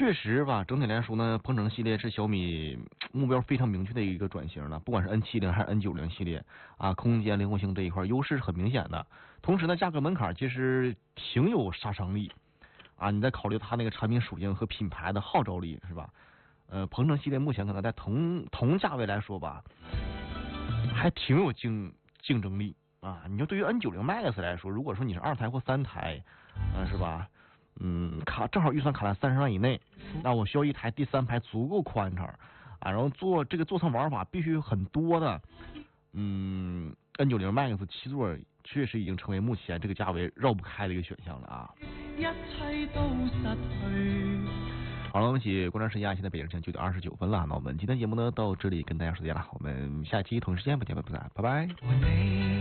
确实吧，整体来说呢，鹏程系列是小米目标非常明确的一个转型了，不管是 N70还是 N90系列啊，空间灵活性这一块优势是很明显的。同时呢，价格门槛其实挺有杀伤力啊，你再考虑它那个产品属性和品牌的号召力，是吧？鹏程系列目前可能在同价位来说吧，还挺有竞争力啊。你就对于 N90 Max 来说，如果说你是2台或3台，是吧？正好预算卡在30万以内，那我需要一台第3排足够宽敞啊，然后这个座舱玩法必须很多的。N90 Max 7座确实已经成为目前这个价位绕不开的一个选项了啊。一切都失去。好了，我们一起观察时间，现在北京时间9点29分了。那我们今天节目呢到这里跟大家说再见了，我们下期同一时间不见不散，拜拜。